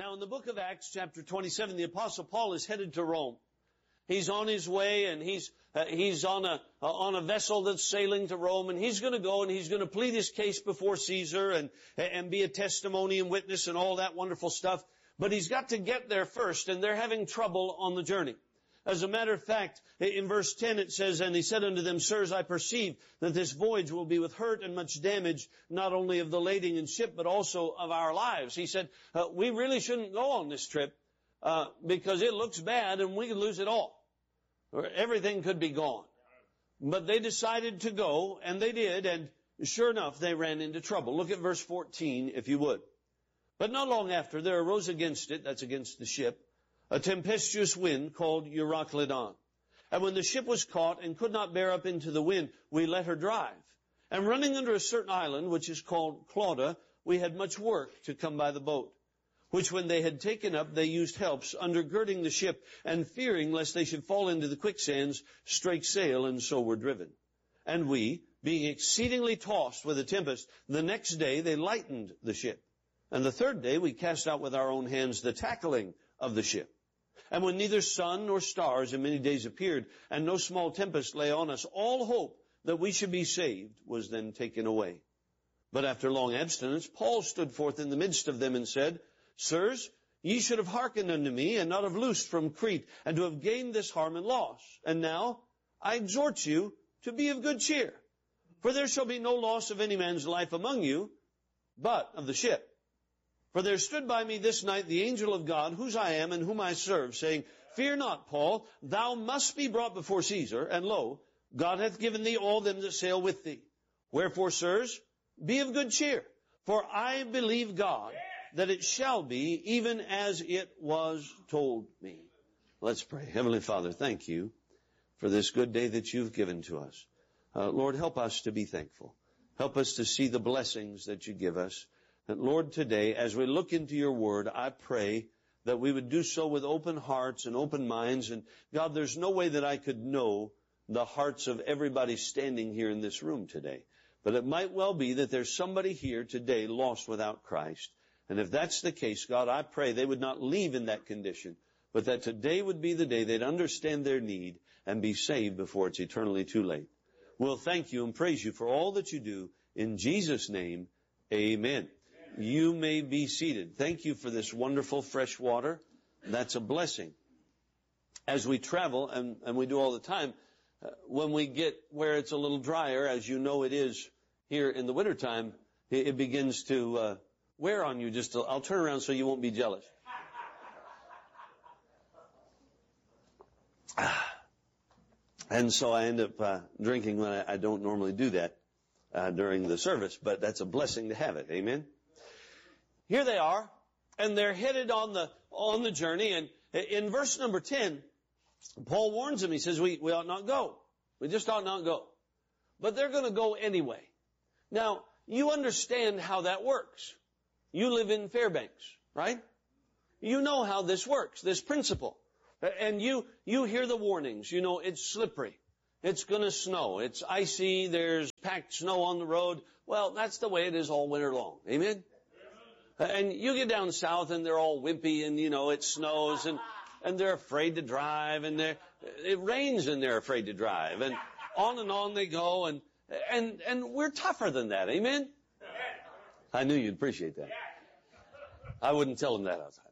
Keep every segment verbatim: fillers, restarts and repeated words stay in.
Now in the book of Acts, chapter twenty-seven, the Apostle Paul is headed to Rome. He's on his way, and he's uh, he's on a uh, on a vessel that's sailing to Rome, and he's going to go and he's going to plead his case before Caesar and and be a testimony and witness and all that wonderful stuff. But he's got to get there first, and they're having trouble on the journey. As a matter of fact, in verse ten it says, "And he said unto them, Sirs, I perceive that this voyage will be with hurt and much damage, not only of the lading and ship, but also of our lives." He said, uh, we really shouldn't go on this trip, uh, because it looks bad and we could lose it all. Or everything could be gone. But they decided to go, and they did, and sure enough, they ran into trouble. Look at verse fourteen, if you would. "But not long after, there arose against it," that's against the ship, "a tempestuous wind called Euroclydon. And when the ship was caught and could not bear up into the wind, we let her drive. And running under a certain island, which is called Clauda, we had much work to come by the boat. Which when they had taken up, they used helps, undergirding the ship, and fearing lest they should fall into the quicksands, strake sail, and so were driven. And we, being exceedingly tossed with a tempest, the next day they lightened the ship. And the third day we cast out with our own hands the tackling of the ship. And when neither sun nor stars in many days appeared, and no small tempest lay on us, all hope that we should be saved was then taken away. But after long abstinence, Paul stood forth in the midst of them and said, Sirs, ye should have hearkened unto me, and not have loosed from Crete, and to have gained this harm and loss. And now I exhort you to be of good cheer. For there shall be no loss of any man's life among you, but of the ship. For there stood by me this night the angel of God, whose I am and whom I serve, saying, Fear not, Paul, thou must be brought before Caesar, and lo, God hath given thee all them that sail with thee. Wherefore, sirs, be of good cheer, for I believe God, that it shall be even as it was told me." Let's pray. Heavenly Father, thank you for this good day that you've given to us. Uh, Lord, help us to be thankful. Help us to see the blessings that you give us. And Lord, today, as we look into your word, I pray that we would do so with open hearts and open minds. And God, there's no way that I could know the hearts of everybody standing here in this room today. But it might well be that there's somebody here today lost without Christ. And if that's the case, God, I pray they would not leave in that condition, but that today would be the day they'd understand their need and be saved before it's eternally too late. We'll thank you and praise you for all that you do. In Jesus' name, amen. You may be seated. Thank you for this wonderful fresh water. That's a blessing. As we travel, and, and we do all the time, uh, when we get where it's a little drier, as you know it is here in the wintertime, it, it begins to uh, wear on you. Just, a, I'll turn around so you won't be jealous. And so I end up uh, drinking when I, I don't normally do that uh, during the service, but that's a blessing to have it. Amen. Here they are, and they're headed on the on the journey. And in verse number ten, Paul warns them. He says, we, we ought not go. We just ought not go. But they're going to go anyway. Now, you understand how that works. You live in Fairbanks, right? You know how this works, this principle. And you you hear the warnings. You know, it's slippery. It's going to snow. It's icy. There's packed snow on the road. Well, that's the way it is all winter long. Amen? And you get down south and they're all wimpy and, you know, it snows and, and they're afraid to drive and they're, it rains and they're afraid to drive and on and on they go and, and, and we're tougher than that. Amen? I knew you'd appreciate that. I wouldn't tell them that outside.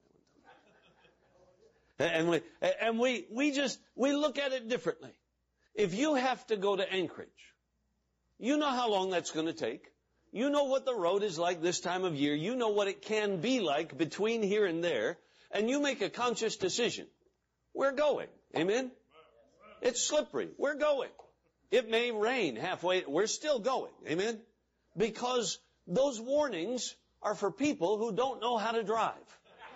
And we, and we, we just, we look at it differently. If you have to go to Anchorage, you know how long that's going to take. You know what the road is like this time of year. You know what it can be like between here and there. And you make a conscious decision. We're going. Amen? It's slippery. We're going. It may rain halfway. We're still going. Amen? Because those warnings are for people who don't know how to drive.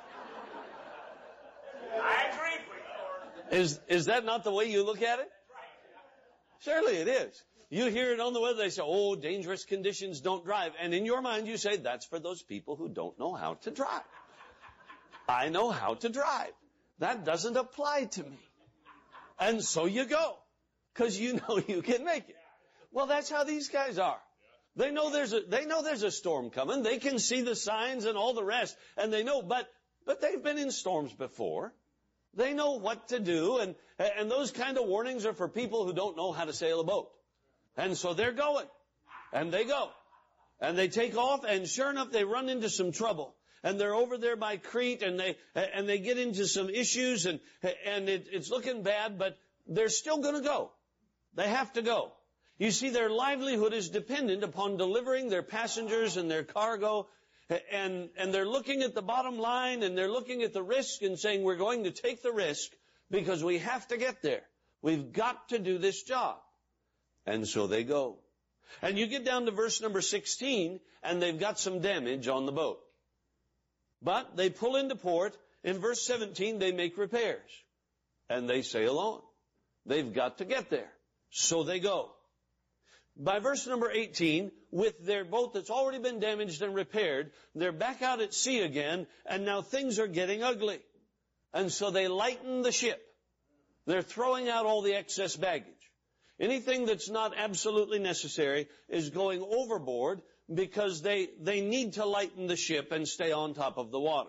I agree with you. Is, is that not the way you look at it? Surely it is. You hear it on the weather, they say, oh, dangerous conditions, don't drive. And in your mind you say, that's for those people who don't know how to drive. I know how to drive. That doesn't apply to me. And so you go. Because you know you can make it. Well, that's how these guys are. They know there's a, they know there's a storm coming. They can see the signs and all the rest. And they know, but but they've been in storms before. They know what to do, and, and those kind of warnings are for people who don't know how to sail a boat. And so they're going, and they go, and they take off, and sure enough, they run into some trouble. And they're over there by Crete, and they and they get into some issues, and and it, it's looking bad, but they're still going to go. They have to go. You see, their livelihood is dependent upon delivering their passengers and their cargo, and and they're looking at the bottom line, and they're looking at the risk and saying, we're going to take the risk because we have to get there. We've got to do this job. And so they go. And you get down to verse number sixteen, and they've got some damage on the boat. But they pull into port. In verse seventeen, they make repairs. And they sail on. They've got to get there. So they go. By verse number eighteen, with their boat that's already been damaged and repaired, they're back out at sea again, and now things are getting ugly. And so they lighten the ship. They're throwing out all the excess baggage. Anything that's not absolutely necessary is going overboard because they, they need to lighten the ship and stay on top of the water.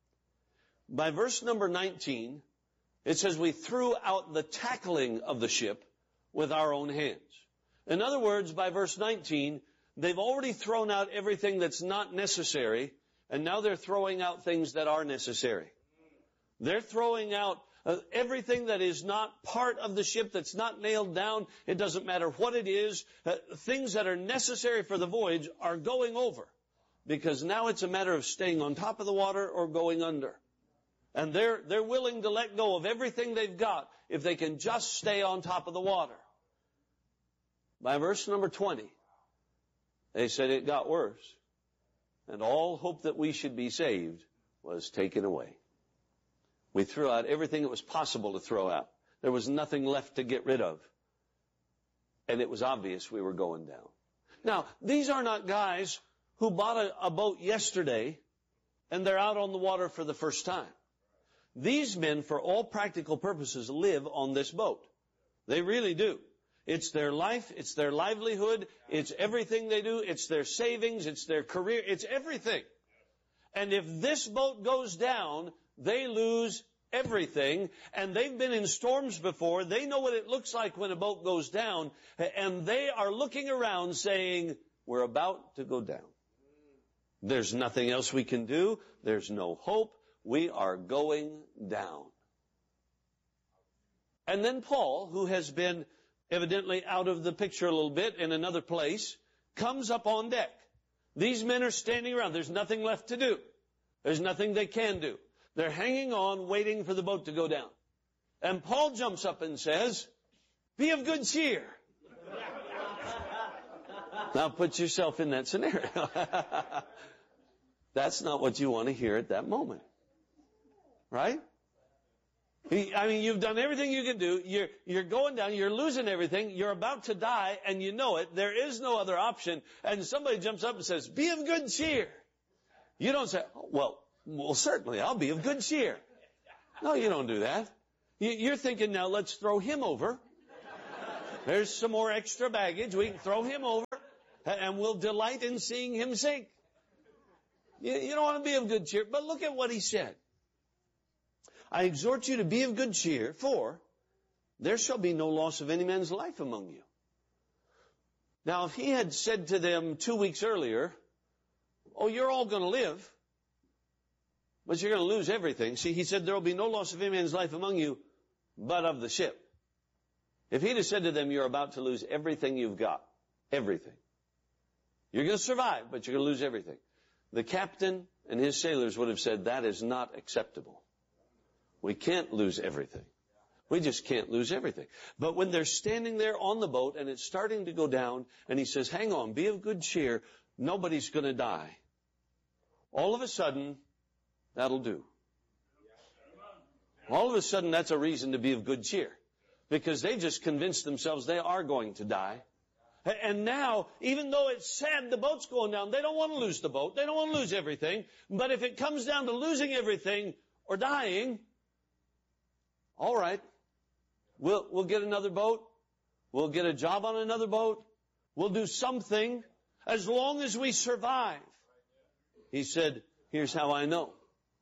By verse number nineteen, it says we threw out the tackling of the ship with our own hands. In other words, by verse nineteen, they've already thrown out everything that's not necessary, and now they're throwing out things that are necessary. They're throwing out uh, everything that is not part of the ship, that's not nailed down. It doesn't matter what it is. Uh, things that are necessary for the voyage are going over, because now it's a matter of staying on top of the water or going under. And they're, they're willing to let go of everything they've got if they can just stay on top of the water. By verse number twenty, they said it got worse, and all hope that we should be saved was taken away. We threw out everything it was possible to throw out. There was nothing left to get rid of. And it was obvious we were going down. Now, these are not guys who bought a, a boat yesterday and they're out on the water for the first time. These men, for all practical purposes, live on this boat. They really do. It's their life, it's their livelihood, it's everything they do, it's their savings, it's their career, it's everything. And if this boat goes down, they lose everything, and they've been in storms before. They know what it looks like when a boat goes down, and they are looking around saying, we're about to go down. There's nothing else we can do. There's no hope. We are going down. And then Paul, who has been evidently out of the picture a little bit in another place, comes up on deck. These men are standing around. There's nothing left to do. There's nothing they can do. They're hanging on, waiting for the boat to go down. And Paul jumps up and says, be of good cheer. Now put yourself in that scenario. That's not what you want to hear at that moment. Right? I mean, you've done everything you can do. You're, you're going down. You're losing everything. You're about to die, and you know it. There is no other option. And somebody jumps up and says, be of good cheer. You don't say, oh, well, well, certainly, I'll be of good cheer. No, you don't do that. You, you're thinking, now let's throw him over. There's some more extra baggage. We can throw him over, and we'll delight in seeing him sink. You, you don't want to be of good cheer. But look at what he said. I exhort you to be of good cheer, for there shall be no loss of any man's life among you. Now, if he had said to them two weeks earlier, oh, you're all going to live, but you're going to lose everything. See, he said there will be no loss of any man's life among you, but of the ship. If he'd have said to them, you're about to lose everything you've got, everything. You're going to survive, but you're going to lose everything. The captain and his sailors would have said, that is not acceptable. We can't lose everything. We just can't lose everything. But when they're standing there on the boat and it's starting to go down, and he says, hang on, be of good cheer, nobody's going to die. All of a sudden, that'll do. All of a sudden, that's a reason to be of good cheer. Because they just convinced themselves they are going to die. And now, even though it's sad the boat's going down, they don't want to lose the boat. They don't want to lose everything. But if it comes down to losing everything or dying, all right, we'll, we'll get another boat. We'll get a job on another boat. We'll do something as long as we survive. He said, here's how I know.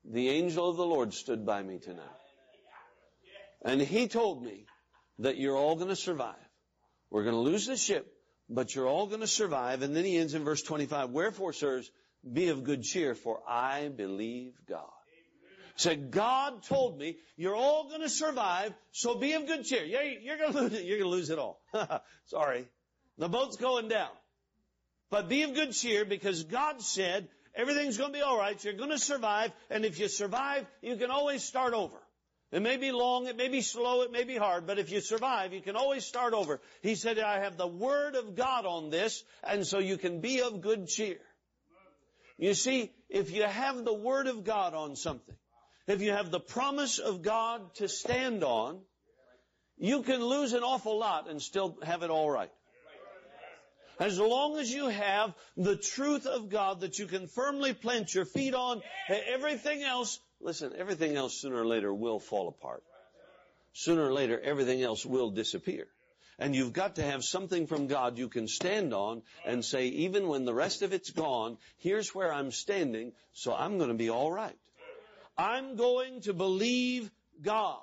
the angel of the Lord stood by me tonight. And he told me that you're all going to survive. We're going to lose the ship, but you're all going to survive. And then he ends in verse twenty-five, wherefore, sirs, be of good cheer, for I believe God. Said, God told me you're all going to survive, so be of good cheer. Yeah, you're going to lose it. You're going to lose it all. Sorry. The boat's going down. But be of good cheer, because God said everything's going to be all right. You're going to survive. And if you survive, you can always start over. It may be long, it may be slow, it may be hard, but if you survive, you can always start over. He said, I have the Word of God on this, and so you can be of good cheer. You see, if you have the Word of God on something, if you have the promise of God to stand on, you can lose an awful lot and still have it all right. As long as you have the truth of God that you can firmly plant your feet on, everything else, listen, everything else sooner or later will fall apart. Sooner or later, everything else will disappear. And you've got to have something from God you can stand on and say, even when the rest of it's gone, here's where I'm standing, so I'm going to be all right. I'm going to believe God.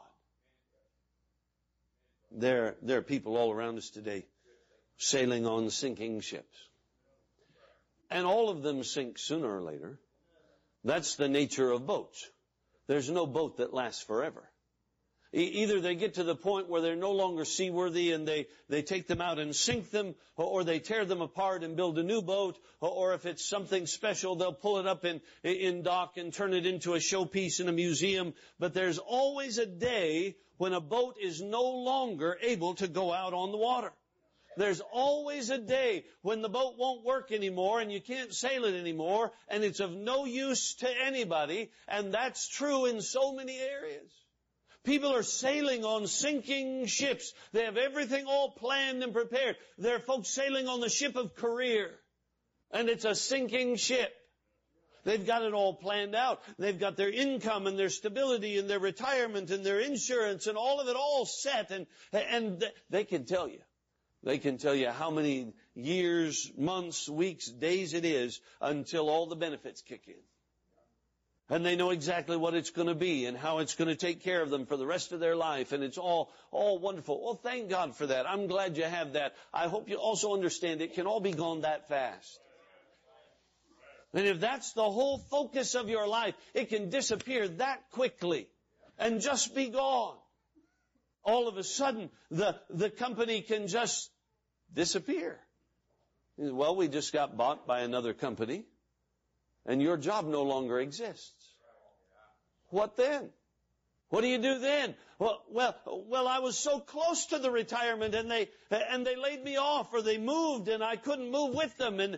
There, there are people all around us today sailing on sinking ships. And all of them sink sooner or later. That's the nature of boats. There's no boat that lasts forever. E- either they get to the point where they're no longer seaworthy and they, they take them out and sink them, or, or they tear them apart and build a new boat, or, or if it's something special, they'll pull it up in, in dock and turn it into a showpiece in a museum. But there's always a day when a boat is no longer able to go out on the water. There's always a day when the boat won't work anymore and you can't sail it anymore, and it's of no use to anybody, and that's true in so many areas. People are sailing on sinking ships. They have everything all planned and prepared. There are folks sailing on the ship of career, and it's a sinking ship. They've got it all planned out. They've got their income and their stability and their retirement and their insurance and all of it all set, and, and they can tell you. They can tell you how many years, months, weeks, days it is until all the benefits kick in. And they know exactly what it's going to be and how it's going to take care of them for the rest of their life. And it's all, all wonderful. Well, thank God for that. I'm glad you have that. I hope you also understand it can all be gone that fast. And if that's the whole focus of your life, it can disappear that quickly and just be gone. All of a sudden, the, the company can just disappear. Well, we just got bought by another company, and your job no longer exists. What then? What do you do then? Well, well, well, I was so close to the retirement, and they and they laid me off, or they moved, and I couldn't move with them, and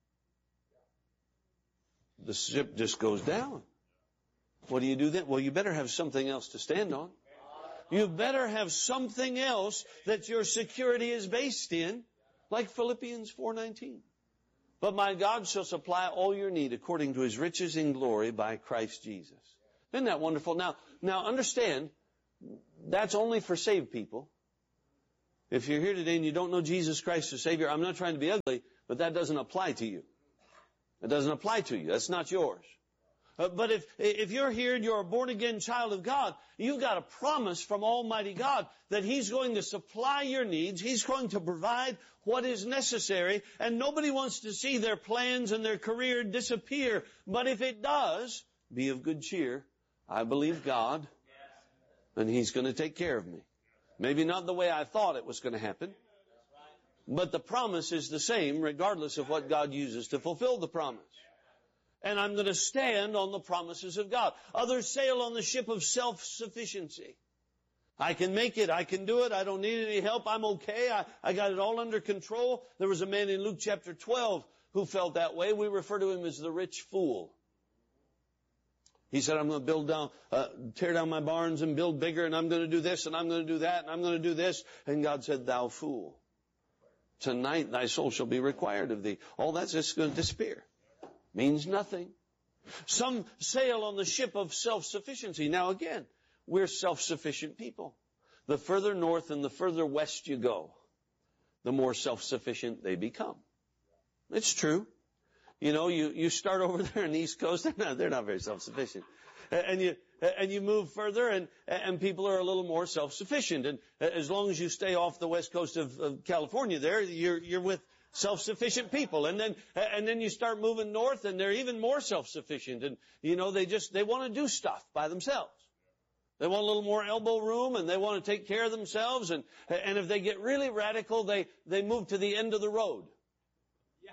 the ship just goes down. What do you do then? Well, you better have something else to stand on. You better have something else that your security is based in, like Philippians four nineteen. But my God shall supply all your need according to His riches in glory by Christ Jesus. Isn't that wonderful? Now, now understand, that's only for saved people. If you're here today and you don't know Jesus Christ as Savior, I'm not trying to be ugly, but that doesn't apply to you. It doesn't apply to you. That's not yours. Uh, but if if you're here and you're a born-again child of God, you've got a promise from Almighty God that He's going to supply your needs. He's going to provide what is necessary. And nobody wants to see their plans and their career disappear. But if it does, be of good cheer. I believe God, and He's going to take care of me. Maybe not the way I thought it was going to happen, but the promise is the same regardless of what God uses to fulfill the promise. And I'm going to stand on the promises of God. Others sail on the ship of self-sufficiency. I can make it. I can do it. I don't need any help. I'm okay. I, I got it all under control. There was a man in Luke chapter twelve who felt that way. We refer to him as the rich fool. He said, I'm going to build down, uh, tear down my barns and build bigger, and I'm going to do this, and I'm going to do that, and I'm going to do this. And God said, thou fool, tonight thy soul shall be required of thee. All that's just going to disappear. Means nothing. Some sail on the ship of self-sufficiency. Now again, we're self-sufficient people. The further north and the further west you go, the more self-sufficient they become. It's true. You know, you, you start over there on the East Coast, they're not, they're not very self-sufficient. And you, and you move further and, and people are a little more self-sufficient. And as long as you stay off the west coast of, of California there, you're, you're with self-sufficient people. And then, and then you start moving north and they're even more self-sufficient. And, you know, they just, they want to do stuff by themselves. They want a little more elbow room and they want to take care of themselves. And, and if they get really radical, they, they move to the end of the road. Yeah,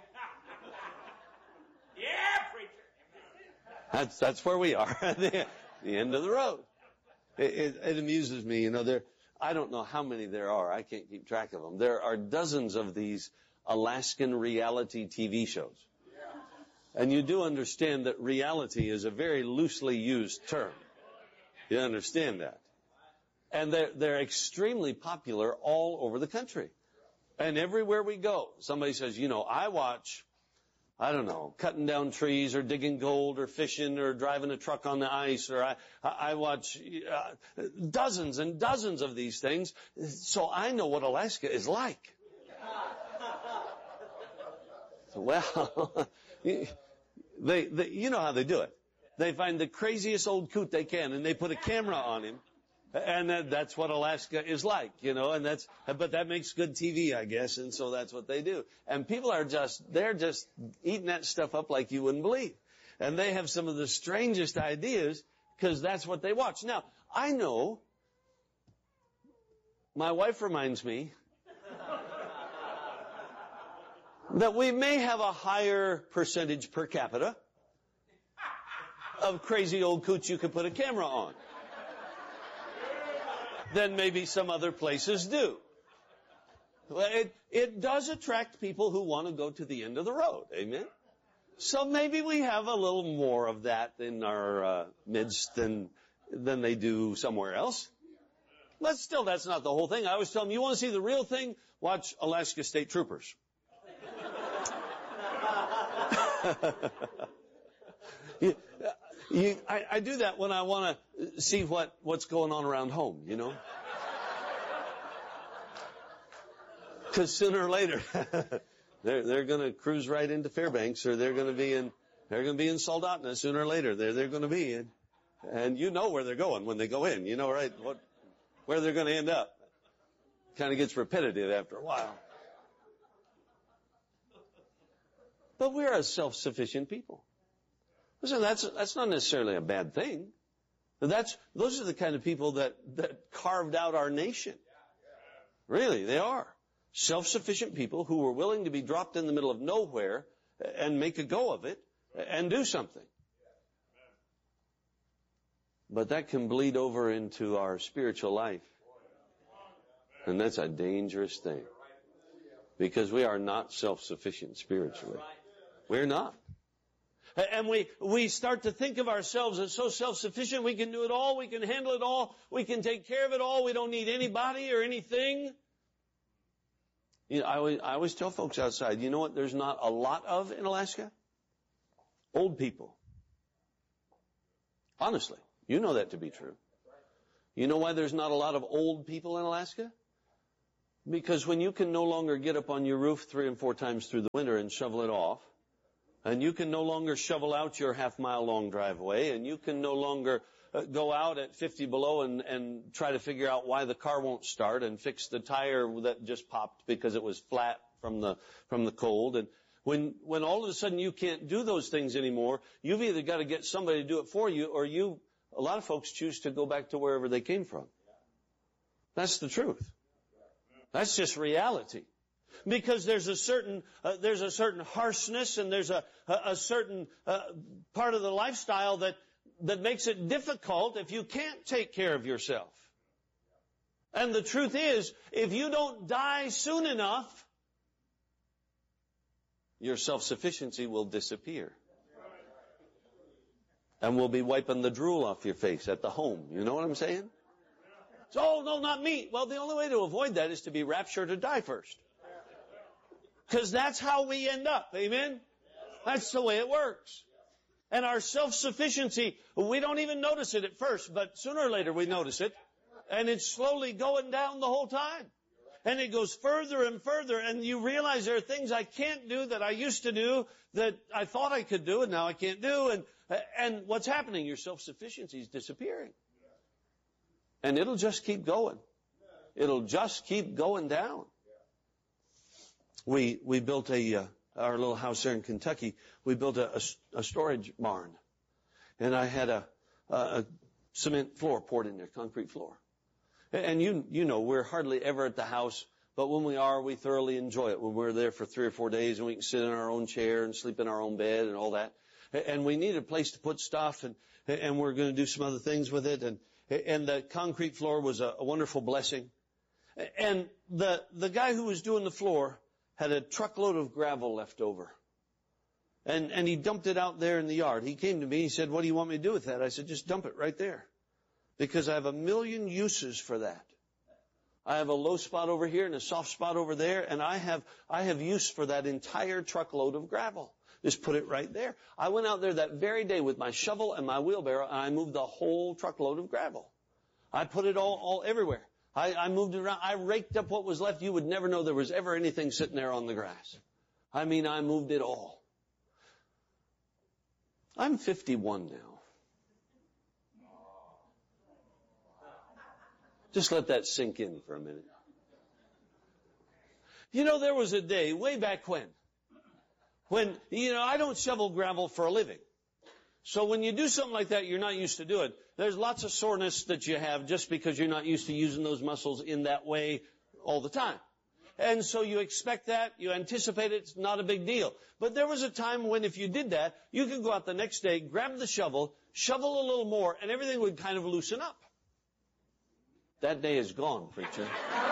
yeah, preacher. That's, that's where we are. the, the end of the road. It, it, it amuses me, you know, there, I don't know how many there are. I can't keep track of them. There are dozens of these Alaskan reality T V shows. And you do understand that reality is a very loosely used term. You understand that? And they're, they're extremely popular all over the country. And everywhere we go, somebody says, you know, I watch, I don't know, cutting down trees or digging gold or fishing or driving a truck on the ice, or I, I watch uh, dozens and dozens of these things. So I know what Alaska is like. Well, they, they, you know how they do it. They find the craziest old coot they can, and they put a camera on him, and that, that's what Alaska is like, you know. And that's, but that makes good T V, I guess, and so that's what they do. And people are just, they're just eating that stuff up like you wouldn't believe. And they have some of the strangest ideas because that's what they watch. Now, I know. My wife reminds me that we may have a higher percentage per capita of crazy old coots you could put a camera on than maybe some other places do. It, it does attract people who want to go to the end of the road. Amen? So maybe we have a little more of that in our uh, midst than, than they do somewhere else. But still, that's not the whole thing. I always tell them, you want to see the real thing? Watch Alaska State Troopers. you, you, I, I do that when I want to see what, what's going on around home, you know. Because sooner or later, they're they're going to cruise right into Fairbanks, or they're going to be in they're going to be in Soldotna sooner or later. They're they're going to be in, and you know where they're going when they go in. You know right what where they're going to end up. Kind of gets repetitive after a while. But we're a self-sufficient people. Listen, that's that's not necessarily a bad thing. That's those are the kind of people that that carved out our nation. Really, they are. Self-sufficient people who were willing to be dropped in the middle of nowhere and make a go of it and do something. But that can bleed over into our spiritual life. And that's a dangerous thing. Because we are not self-sufficient spiritually. We're not. And we, we start to think of ourselves as so self-sufficient, we can do it all, we can handle it all, we can take care of it all, we don't need anybody or anything. You know, I always, I always tell folks outside, you know what there's not a lot of in Alaska? Old people. Honestly, you know that to be true. You know why there's not a lot of old people in Alaska? Because when you can no longer get up on your roof three and four times through the winter and shovel it off, and you can no longer shovel out your half-mile-long driveway, and you can no longer uh, go out at fifty below and, and try to figure out why the car won't start and fix the tire that just popped because it was flat from the from the cold. And when when all of a sudden you can't do those things anymore, you've either got to get somebody to do it for you, or you. A lot of folks choose to go back to wherever they came from. That's the truth. That's just reality. Because there's a certain uh, there's a certain harshness, and there's a a, a certain uh, part of the lifestyle that that makes it difficult if you can't take care of yourself. And the truth is, if you don't die soon enough, your self-sufficiency will disappear. And we'll be wiping the drool off your face at the home. You know what I'm saying? So, oh, no, not me. Well, the only way to avoid that is to be raptured or die first. Because that's how we end up. Amen? That's the way it works. And our self-sufficiency, we don't even notice it at first, but sooner or later we notice it. And it's slowly going down the whole time. and it goes further and further, and you realize there are things I can't do that I used to do that I thought I could do and now I can't do. And, and what's happening? Your self-sufficiency is disappearing. And it'll just keep going. It'll just keep going down. We, we built a, uh, our little house there in Kentucky, we built a, a, a storage barn. And I had a, a, a cement floor poured in there, concrete floor. And you, you know, we're hardly ever at the house, but when we are, we thoroughly enjoy it. When we're there for three or four days and we can sit in our own chair and sleep in our own bed and all that. And we need a place to put stuff, and, and we're going to do some other things with it. And, and the concrete floor was a, a wonderful blessing. And the, the guy who was doing the floor had a truckload of gravel left over. And, and he dumped it out there in the yard. He came to me, he said, "What do you want me to do with that?" I said, "Just dump it right there. Because I have a million uses for that. I have a low spot over here and a soft spot over there, and I have, I have use for that entire truckload of gravel. Just put it right there." I went out there that very day with my shovel and my wheelbarrow, and I moved the whole truckload of gravel. I put it all, all everywhere. I, I moved it around. I raked up what was left. You would never know there was ever anything sitting there on the grass. I mean, I moved it all. I'm fifty-one now. Just let that sink in for a minute. You know, there was a day way back when, when, you know, I don't shovel gravel for a living. So when you do something like that, you're not used to do it. There's lots of soreness that you have just because you're not used to using those muscles in that way all the time. And so you expect that, you anticipate it, it's not a big deal. But there was a time when if you did that, you could go out the next day, grab the shovel, shovel a little more, and everything would kind of loosen up. That day is gone, preacher.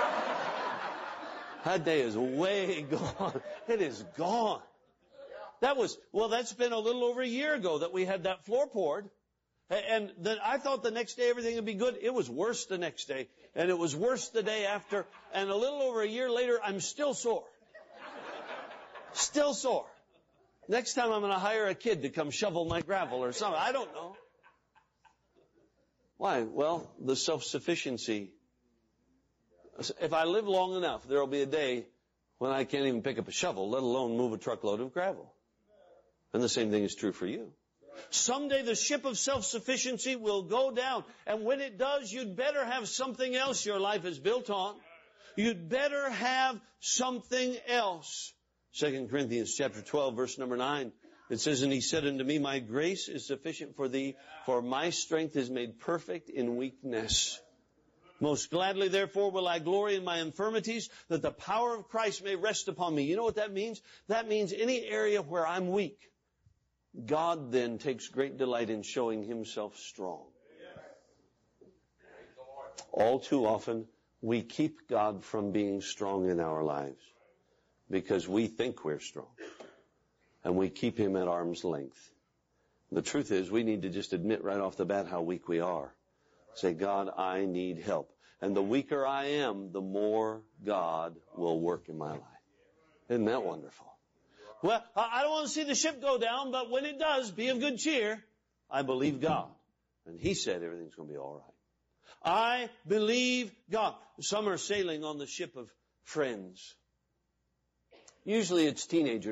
That day is way gone. It is gone. That was, well, that's been a little over a year ago that we had that floor poured. And then I thought the next day everything would be good. It was worse the next day. And it was worse the day after. And a little over a year later, I'm still sore. Still sore. Next time I'm going to hire a kid to come shovel my gravel or something. I don't know. Why? Well, the self-sufficiency. If I live long enough, there will be a day when I can't even pick up a shovel, let alone move a truckload of gravel. And the same thing is true for you. Someday the ship of self-sufficiency will go down. And when it does, you'd better have something else your life is built on. You'd better have something else. Second Corinthians chapter twelve, verse number nine. It says, "And he said unto me, My grace is sufficient for thee, for my strength is made perfect in weakness. Most gladly, therefore, will I glory in my infirmities, that the power of Christ may rest upon me." You know what that means? That means any area where I'm weak, God then takes great delight in showing himself strong. All too often, we keep God from being strong in our lives because we think we're strong. And we keep him at arm's length. The truth is, we need to just admit right off the bat how weak we are. Say, "God, I need help." And the weaker I am, the more God will work in my life. Isn't that wonderful? Well, I don't want to see the ship go down, but when it does, be of good cheer. I believe God. And he said everything's going to be all right. I believe God. Some are sailing on the ship of friends. Usually it's teenagers.